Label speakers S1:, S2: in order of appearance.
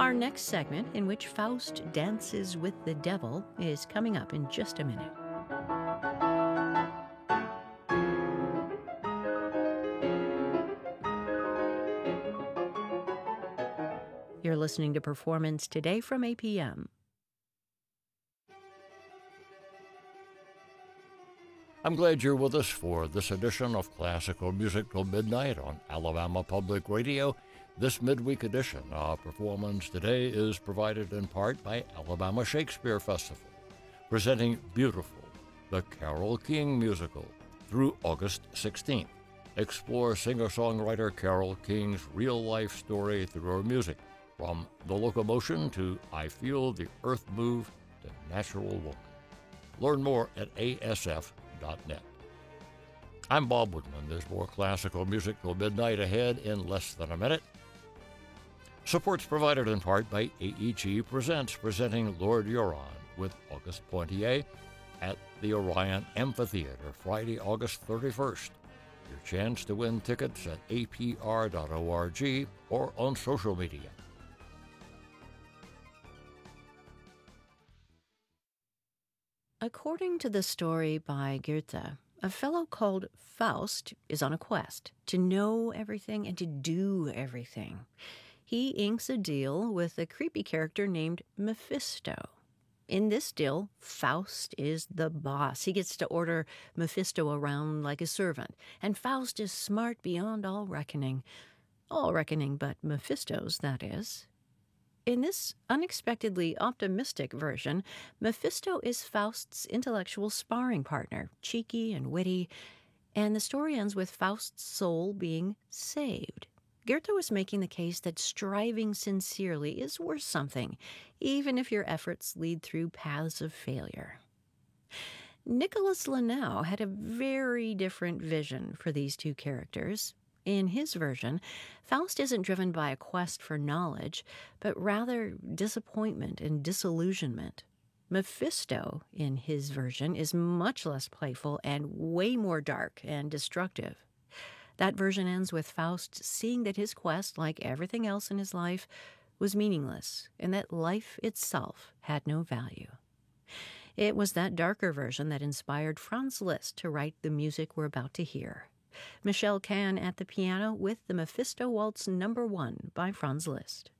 S1: Our next segment, in which Faust dances with the devil, is coming up in just a minute. You're listening to Performance Today from APM.
S2: I'm glad you're with us for this edition of Classical Music Till Midnight on Alabama Public Radio. This midweek edition of Performance Today is provided in part by Alabama Shakespeare Festival, presenting Beautiful, the Carole King musical, through August 16th. Explore singer-songwriter Carole King's real-life story through her music, from The Locomotion to I Feel the Earth Move to Natural Woman. Learn more at asf.net. I'm Bob Woodman. There's more classical music till midnight ahead in less than a minute. Support's provided in part by AEG Presents, presenting Lord Huron with Auguste Pointier at the Orion Amphitheater, Friday, August 31st. Your chance to win tickets at apr.org or on social media.
S1: According to the story by Goethe, a fellow called Faust is on a quest to know everything and to do everything. He inks a deal with a creepy character named Mephisto. In this deal, Faust is the boss. He gets to order Mephisto around like a servant, and Faust is smart beyond all reckoning. All reckoning but Mephisto's, that is. In this unexpectedly optimistic version, Mephisto is Faust's intellectual sparring partner, cheeky and witty, and the story ends with Faust's soul being saved. Goethe was making the case that striving sincerely is worth something, even if your efforts lead through paths of failure. Nicholas Linnau had a very different vision for these two characters. In his version, Faust isn't driven by a quest for knowledge, but rather disappointment and disillusionment. Mephisto, in his version, is much less playful and way more dark and destructive. That version ends with Faust seeing that his quest, like everything else in his life, was meaningless, and that life itself had no value. It was that darker version that inspired Franz Liszt to write the music we're about to hear. Michelle Kahn at the piano with the Mephisto Waltz No. 1 by Franz Liszt.